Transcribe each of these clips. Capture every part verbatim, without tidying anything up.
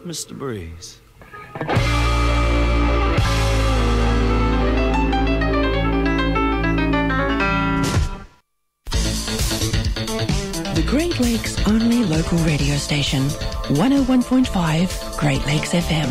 Mister Breeze. The Great Lakes only local radio station, one oh one point five Great Lakes F M.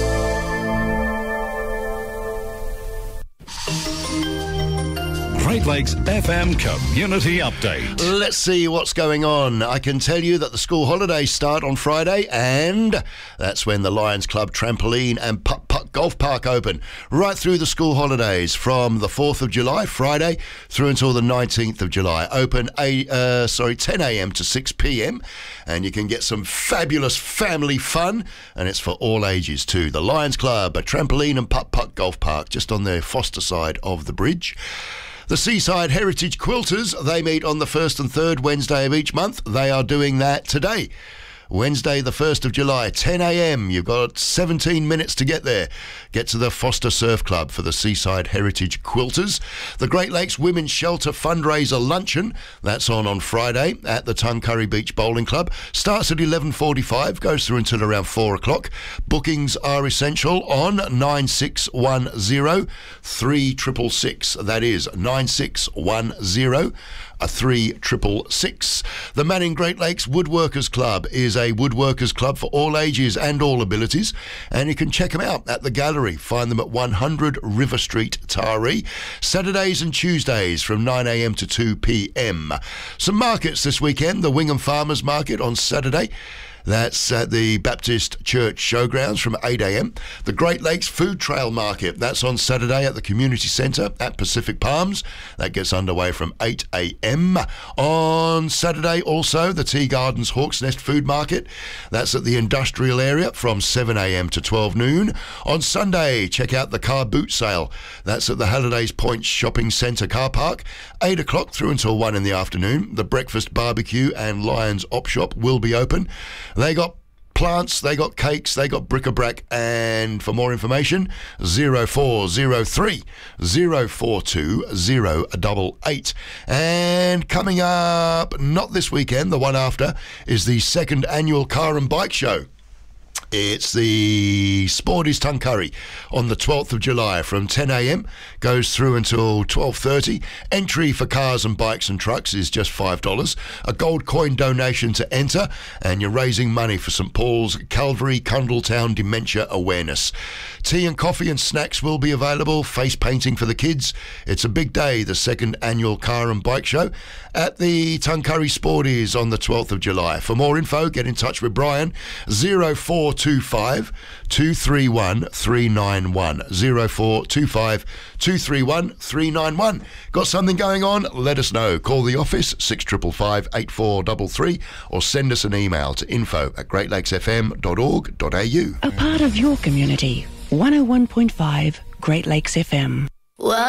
Great Lakes F M Community Update. Let's see what's going on. I can tell you that the school holidays start on Friday, and that's when the Lions Club Trampoline and Putt Putt Golf Park open. Right through the school holidays from the fourth of July, Friday, through until the nineteenth of July. Open a, uh, sorry, ten a.m. to six p.m. and you can get some fabulous family fun, and it's for all ages too. The Lions Club, a Trampoline and Putt Putt Golf Park, just on the Foster side of the bridge. The Seaside Heritage Quilters, they meet on the first and third Wednesday of each month. They are doing that today. Wednesday, the first of July, ten a.m. You've got seventeen minutes to get there. Get to the Foster Surf Club for the Seaside Heritage Quilters. The Great Lakes Women's Shelter Fundraiser Luncheon, that's on on Friday at the Tuncurry Beach Bowling Club. Starts at eleven forty-five, goes through until around four o'clock. Bookings are essential on nine six one zero, three six six six. That is nine six one zero, three six six six. The Manning Great Lakes Woodworkers Club is a woodworkers club for all ages and all abilities, and you can check them out at the gallery. Find them at one hundred River Street, Taree. Saturdays and Tuesdays from nine a.m. to two p.m. Some markets this weekend. The Wingham Farmers Market on Saturday. That's at the Baptist Church Showgrounds from eight a.m. The Great Lakes Food Trail Market, that's on Saturday at the Community Centre at Pacific Palms. That gets underway from eight a.m. On Saturday also, the Tea Gardens Hawks Nest Food Market. That's at the industrial area from seven a.m. to twelve noon. On Sunday, check out the Car Boot Sale. That's at the Hallidays Point Shopping Centre Car Park, eight o'clock through until one in the afternoon. The Breakfast Barbecue and Lions Op Shop will be open. They got plants, they got cakes, they got bric-a-brac, and for more information, zero four zero three, zero four two, zero eight eight. And coming up, not this weekend, the one after, is the second annual Car and Bike Show. It's the Sporties Tuncurry on the twelfth of July from ten a.m. goes through until twelve thirty. Entry for cars and bikes and trucks is just five dollars. A gold coin donation to enter, and you're raising money for St Paul's Calvary Cundletown Dementia Awareness. Tea and coffee and snacks will be available. Face painting for the kids. It's a big day, the second annual Car and Bike Show at the Tuncurry Sporties on the twelfth of July. For more info, get in touch with Brian, zero four two five, two three one, three nine one, zero four two five, two three one, three nine one. Got something going on? Let us know. Call the office, six five five, eight four three three, or send us an email to info at great lakes f m dot org dot a u. A part of your community, one oh one point five Great Lakes F M. What?